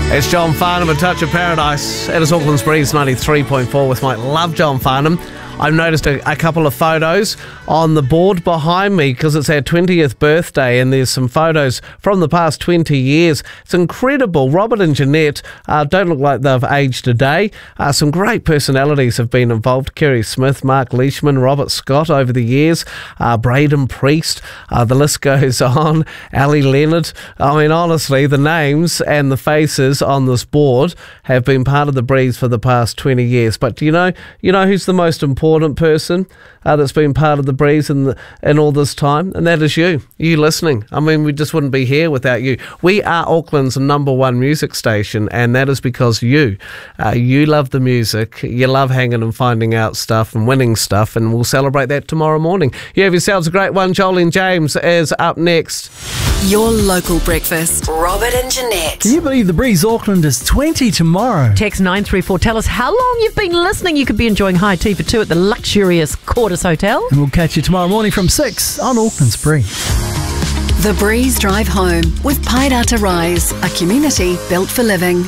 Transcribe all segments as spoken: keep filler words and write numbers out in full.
It's John Farnham, A Touch of Paradise. It is Auckland's Breeze ninety-three point four with Mike. Love John Farnham. I've noticed a, a couple of photos on the board behind me because it's our twentieth birthday and there's some photos from the past twenty years. It's incredible. Robert and Jeanette uh, don't look like they've aged a day. Uh, some great personalities have been involved. Kerry Smith, Mark Leishman, Robert Scott over the years, uh, Braden Priest, uh, the list goes on, Ali Leonard. I mean, honestly, the names and the faces on this board have been part of the Breeze for the past twenty years. But do you know, you know who's the most important important person uh, that's been part of the Breeze in, the, in all this time, and that is you, you listening. I mean, we just wouldn't be here without you. We are Auckland's number one music station, and that is because you, uh, you love the music, you love hanging and finding out stuff and winning stuff, and we'll celebrate that tomorrow morning. You have yourselves a great one. Jolene James is up next. Your local breakfast. Robert and Jeanette. Can you believe the Breeze Auckland is twenty tomorrow? Text nine three four. Tell us how long you've been listening. You could be enjoying high tea for two at the luxurious Quartus Hotel. And we'll catch you tomorrow morning from six on Auckland's Breeze. The Breeze Drive Home with Pairata Rise, a community built for living.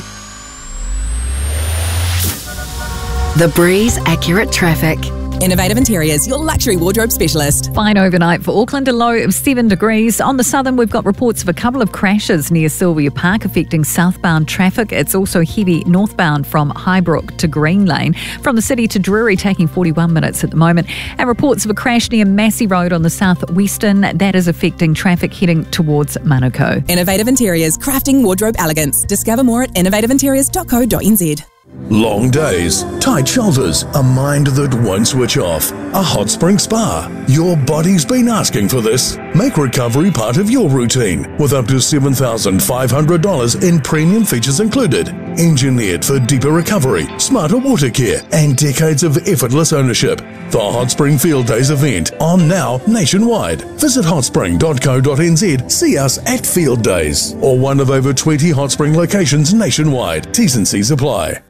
The Breeze Accurate Traffic. Innovative Interiors, your luxury wardrobe specialist. Fine overnight for Auckland, a low of seven degrees. On the southern, we've got reports of a couple of crashes near Sylvia Park affecting southbound traffic. It's also heavy northbound from Highbrook to Green Lane. From the city to Drury, taking forty-one minutes at the moment. And reports of a crash near Massey Road on the southwestern. That is affecting traffic heading towards Manukau. Innovative Interiors, crafting wardrobe elegance. Discover more at innovative interiors dot co dot n z. Long days, tight shoulders, a mind that won't switch off. A hot spring spa. Your body's been asking for this. Make recovery part of your routine with up to seven thousand five hundred dollars in premium features included. Engineered for deeper recovery, smarter water care, and decades of effortless ownership. The Hot Spring Field Days event on now nationwide. Visit hot spring dot co dot n z, see us at Field Days, or one of over twenty Hot Spring locations nationwide. T's and C's apply.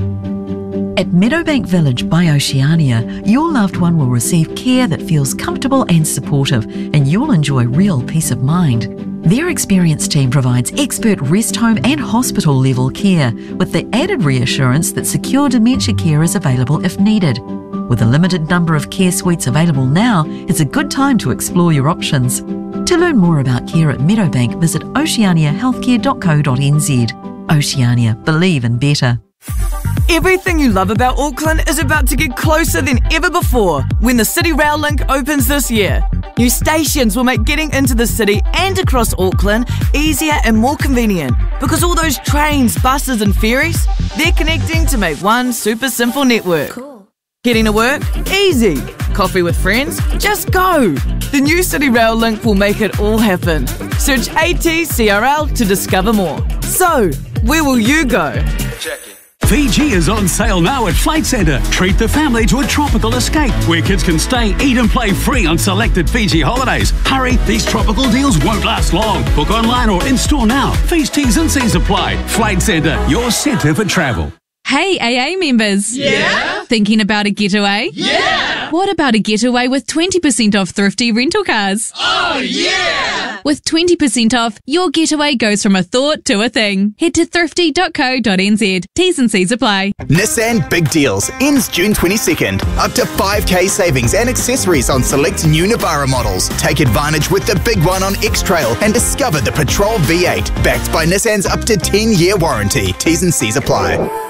At Meadowbank Village by Oceania, your loved one will receive care that feels comfortable and supportive, and you'll enjoy real peace of mind. Their experienced team provides expert rest home and hospital level care, with the added reassurance that secure dementia care is available if needed. With a limited number of care suites available now, it's a good time to explore your options. To learn more about care at Meadowbank, visit oceania healthcare dot co dot n z. Oceania, believe in better. Everything you love about Auckland is about to get closer than ever before when the City Rail Link opens this year. New stations will make getting into the city and across Auckland easier and more convenient because all those trains, buses and ferries, they're connecting to make one super simple network. Cool. Getting to work? Easy. Coffee with friends? Just go. The new City Rail Link will make it all happen. Search A T C R L to discover more. So, where will you go? Check it. Fiji is on sale now at Flight Centre. Treat the family to a tropical escape where kids can stay, eat and play free on selected Fiji holidays. Hurry, these tropical deals won't last long. Book online or in-store now. Fees, T's and C's apply. Flight Centre, your centre for travel. Hey, A A members. Yeah? Thinking about a getaway? Yeah! What about a getaway with twenty percent off thrifty rental cars? Oh, yeah! With twenty percent off, your getaway goes from a thought to a thing. Head to thrifty dot co dot n z. T's and C's apply. Nissan Big Deals ends June twenty-second. Up to five K savings and accessories on select new Navara models. Take advantage with the big one on X-Trail and discover the Patrol V eight, backed by Nissan's up to ten year warranty. T's and C's apply.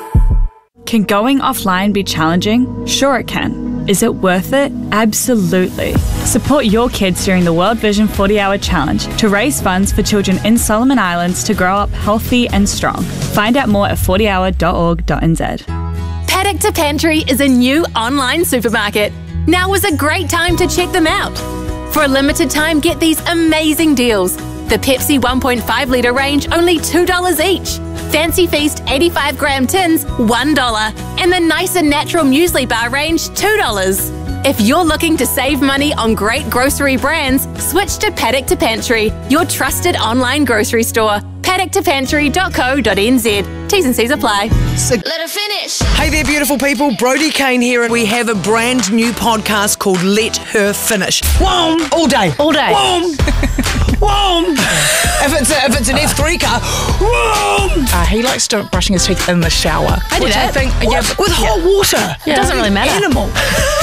Can going offline be challenging? Sure it can. Is it worth it? Absolutely. Support your kids during the World Vision forty hour Challenge to raise funds for children in Solomon Islands to grow up healthy and strong. Find out more at forty hour dot org dot n z. Paddock to Pantry is a new online supermarket. Now is a great time to check them out. For a limited time, get these amazing deals. The Pepsi one point five litre range, only two dollars each. Fancy Feast eighty-five gram tins, one dollar. And the Nice and Natural Muesli Bar range, two dollars. If you're looking to save money on great grocery brands, switch to Paddock to Pantry, your trusted online grocery store. paddock to pantry dot co dot n z. T's and C's apply. Let her finish. Hey there, beautiful people. Brody Kane here, and we have a brand new podcast called Let Her Finish. Whoom! All day. All day. Whoom! Whoom! If it's, a, if it's an F three car, whoom! Uh, he likes to brushing his teeth in the shower. I do which that. I think, yeah, but- With hot yeah. water. It doesn't really matter. Animal.